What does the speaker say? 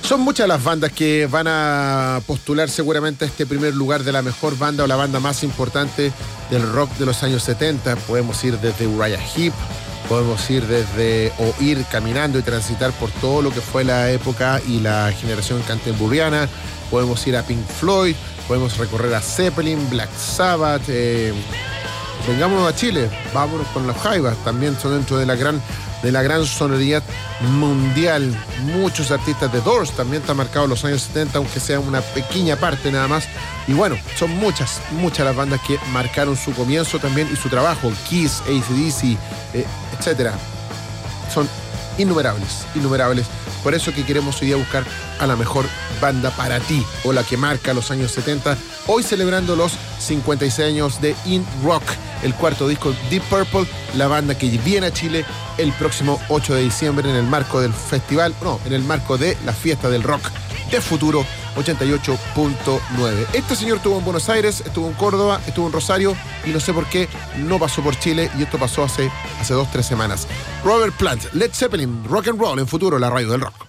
Son muchas las bandas que van a postular seguramente a este primer lugar de la mejor banda o la banda más importante del rock de los años 70. Podemos ir desde Uriah Heep, podemos ir o ir caminando y transitar por todo lo que fue la época y la generación canterburyana. Podemos ir a Pink Floyd, podemos recorrer a Zeppelin, Black Sabbath. Vengámonos a Chile, vámonos con los Jaivas, también son dentro de la gran sonoridad mundial. Muchos artistas de Doors también están marcados los años 70, aunque sea una pequeña parte nada más. Y bueno, son muchas las bandas que marcaron su comienzo también y su trabajo. Kiss, AC/DC, etcétera. Son innumerables. Por eso que queremos hoy día buscar a la mejor banda para ti, o la que marca los años 70. Hoy celebrando los 56 años de In Rock, el cuarto disco Deep Purple, la banda que viene a Chile el próximo 8 de diciembre en el marco del festival, en el marco de la fiesta del rock de Futuro 88.9. Este señor estuvo en Buenos Aires, estuvo en Córdoba, estuvo en Rosario y no sé por qué no pasó por Chile, y esto pasó hace 2-3 semanas. Robert Plant, Led Zeppelin, Rock and Roll en Futuro, la radio del rock.